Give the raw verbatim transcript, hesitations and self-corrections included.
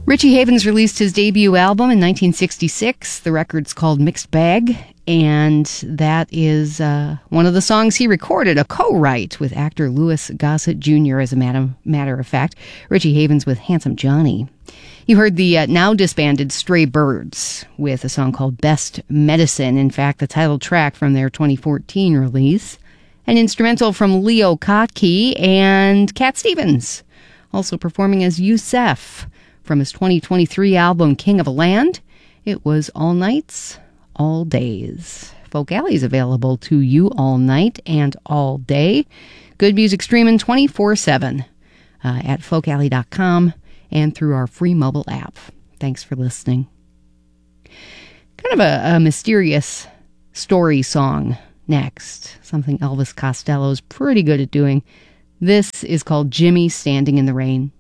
Richie Havens released his debut album in nineteen sixty-six. The record's called Mixed Bag, and that is uh, one of the songs he recorded, a co-write with actor Louis Gossett Junior, as a matter, matter of fact. Richie Havens with Handsome Johnny. You heard the uh, now disbanded Stray Birds with a song called Best Medicine, in fact, the title track from their twenty fourteen release. An instrumental from Leo Kottke and Cat Stevens, also performing as Yusef. From his twenty twenty-three album, King of a Land, it was All Nights, All Days. Folk Alley is available to you all night and all day. Good music streaming twenty-four seven uh, at folk alley dot com and through our free mobile app. Thanks for listening. Kind of a, a mysterious story song next. Something Elvis Costello's pretty good at doing. This is called Jimmy Standing in the Rain.